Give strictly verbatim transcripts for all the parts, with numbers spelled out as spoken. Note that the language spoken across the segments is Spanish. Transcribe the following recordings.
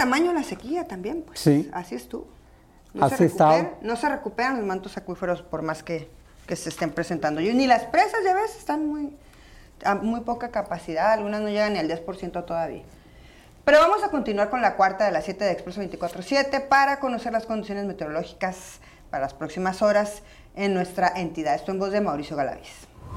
tamaño la sequía también, pues. Sí. Así estuvo. No Así se recupera, está. no se recuperan los mantos acuíferos por más que, que se estén presentando. Y ni las presas, ya ves, están muy, a muy poca capacidad, algunas no llegan ni al diez por ciento todavía. Pero vamos a continuar con la cuarta de las siete de Expreso veinticuatro siete para conocer las condiciones meteorológicas para las próximas horas en nuestra entidad. Esto en voz de Mauricio Galaviz.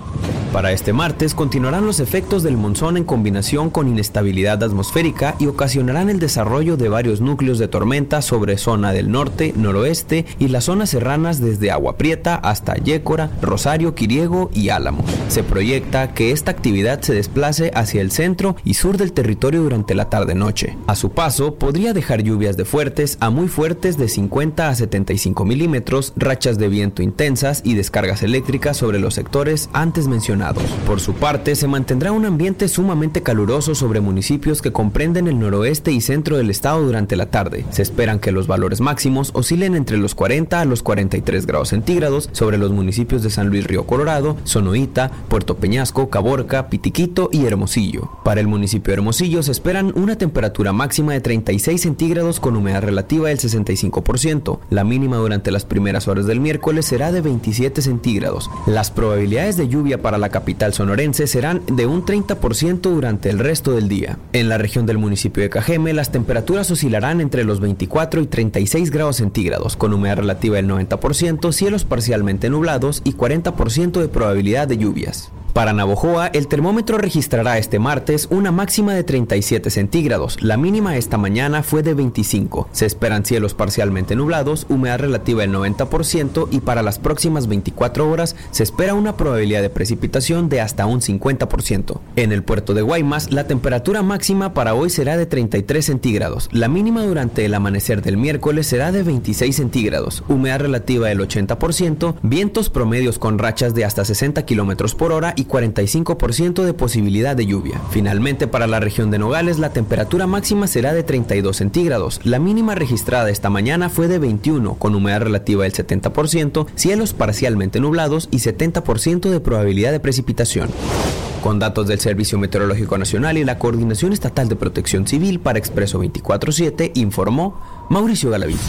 Para este martes continuarán los efectos del monzón en combinación con inestabilidad atmosférica y ocasionarán el desarrollo de varios núcleos de tormenta sobre zona del norte, noroeste y las zonas serranas desde Agua Prieta hasta Yécora, Rosario, Quiriego y Álamos. Se proyecta que esta actividad se desplace hacia el centro y sur del territorio durante la tarde-noche. A su paso, podría dejar lluvias de fuertes a muy fuertes de cincuenta a setenta y cinco milímetros, rachas de viento intensas y descargas eléctricas sobre los sectores antes mencionados. Por su parte, se mantendrá un ambiente sumamente caluroso sobre municipios que comprenden el noroeste y centro del estado durante la tarde. Se esperan que los valores máximos oscilen entre los cuarenta a los cuarenta y tres grados centígrados sobre los municipios de San Luis Río Colorado, Sonoita, Puerto Peñasco, Caborca, Pitiquito y Hermosillo. Para el municipio de Hermosillo se esperan una temperatura máxima de treinta y seis centígrados con humedad relativa del sesenta y cinco por ciento. La mínima durante las primeras horas del miércoles será de veintisiete centígrados. Las probabilidades de lluvia para la capital sonorense serán de un treinta por ciento durante el resto del día. En la región del municipio de Cajeme, las temperaturas oscilarán entre los veinticuatro y treinta y seis grados centígrados, con humedad relativa del noventa por ciento, cielos parcialmente nublados y cuarenta por ciento de probabilidad de lluvias. Para Navojoa, el termómetro registrará este martes una máxima de treinta y siete centígrados. La mínima esta mañana fue de veinticinco. Se esperan cielos parcialmente nublados, humedad relativa del noventa por ciento y para las próximas veinticuatro horas se espera una probabilidad de precipitación de hasta un cincuenta por ciento. En el puerto de Guaymas, la temperatura máxima para hoy será de treinta y tres centígrados. La mínima durante el amanecer del miércoles será de veintiséis centígrados. Humedad relativa del ochenta por ciento, vientos promedios con rachas de hasta sesenta kilómetros por hora y cuarenta y cinco por ciento de posibilidad de lluvia. Finalmente, para la región de Nogales, la temperatura máxima será de treinta y dos centígrados. La mínima registrada esta mañana fue de veintiuno, con humedad relativa del setenta por ciento, cielos parcialmente nublados y setenta por ciento de probabilidad de precipitación. Con datos del Servicio Meteorológico Nacional y la Coordinación Estatal de Protección Civil para Expreso veinticuatro siete, informó Mauricio Galaviz.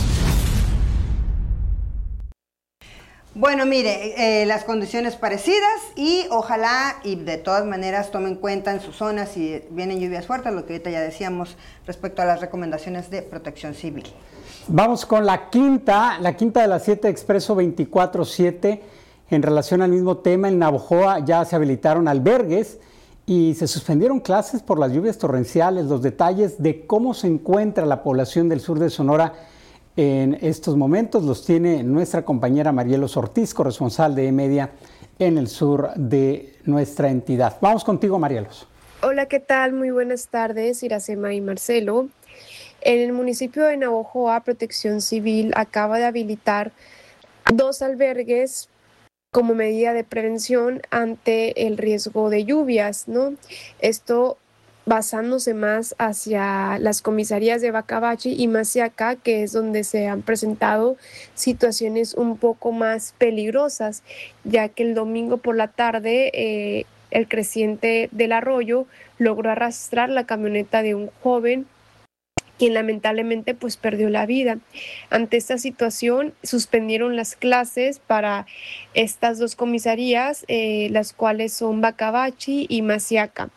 Bueno, mire, eh, las condiciones parecidas y ojalá y de todas maneras tomen en cuenta en sus zonas si vienen lluvias fuertes, lo que ahorita ya decíamos respecto a las recomendaciones de protección civil. Vamos con la quinta, la quinta de las siete Expreso veinticuatro siete. En relación al mismo tema, en Navojoa ya se habilitaron albergues y se suspendieron clases por las lluvias torrenciales. Los detalles de cómo se encuentra la población del sur de Sonora en estos momentos los tiene nuestra compañera Marielos Ortiz, corresponsal de E-Media en el sur de nuestra entidad. Vamos contigo, Marielos. Hola, ¿qué tal? Muy buenas tardes, Iracema y Marcelo. En el municipio de Navojoa, Protección Civil acaba de habilitar dos albergues como medida de prevención ante el riesgo de lluvias, ¿no? Esto basándose más hacia las comisarías de Bacabachi y Masiaca, que es donde se han presentado situaciones un poco más peligrosas, ya que el domingo por la tarde eh, el creciente del arroyo logró arrastrar la camioneta de un joven, quien lamentablemente pues perdió la vida. Ante esta situación suspendieron las clases para estas dos comisarías, eh, las cuales son Bacabachi y Masiaca.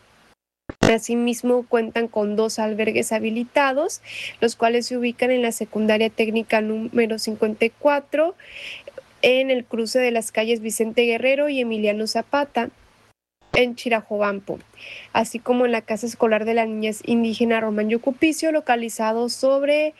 Asimismo cuentan con dos albergues habilitados, los cuales se ubican en la secundaria técnica número cincuenta y cuatro, en el cruce de las calles Vicente Guerrero y Emiliano Zapata, en Chirajobampo, así como en la Casa Escolar de la Niñez Indígena Román Yocupicio, localizado sobre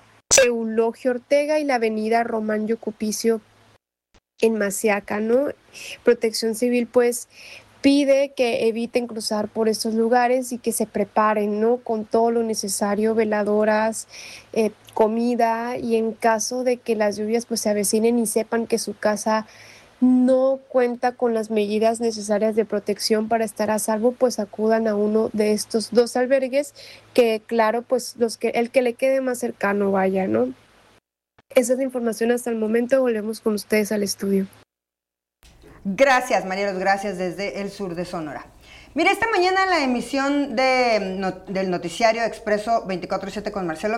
Eulogio Ortega y la avenida Román Yocupicio en Masiaca, ¿no? Protección Civil pues pide que eviten cruzar por estos lugares y que se preparen, ¿no? Con todo lo necesario, veladoras, eh, comida, y en caso de que las lluvias pues se avecinen y sepan que su casa no cuenta con las medidas necesarias de protección para estar a salvo, pues acudan a uno de estos dos albergues, que claro, pues los que el que le quede más cercano vaya, ¿no? Esa es la información hasta el momento. Volvemos con ustedes al estudio. Gracias, Marielos, gracias desde el sur de Sonora. Mire, esta mañana en la emisión de, no, del noticiario Expreso veinticuatro siete con Marcelo